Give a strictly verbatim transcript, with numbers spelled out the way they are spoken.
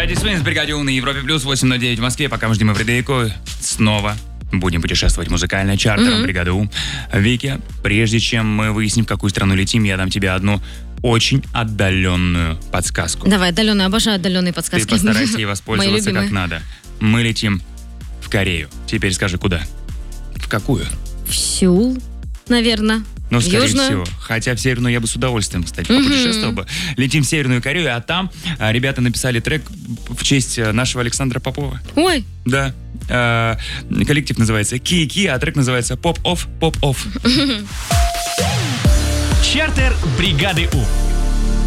Daddy Swing в бригаде У на Европе плюс восемь ноль девять в Москве. Пока мы ждем Эвридейку, снова будем путешествовать музыкально чартером mm-hmm. бригады У. Вики, прежде чем мы выясним, в какую страну летим, я дам тебе одну очень отдаленную подсказку. Давай, отдаленную, обожаю отдаленные подсказки. Ты постарайся ей воспользоваться как надо. Мы летим в Корею. Теперь скажи, куда? В какую? В Сеул, наверное. Ну, скорее Южную. всего. Хотя в Северную я бы с удовольствием, кстати, попутешествовал бы. Летим в Северную Корею, а там а, ребята написали трек в честь нашего Александра Попова. Ой. Да. А, коллектив называется Ки-Ки, а трек называется Pop-Off, Pop-Off. Чартер бригады У.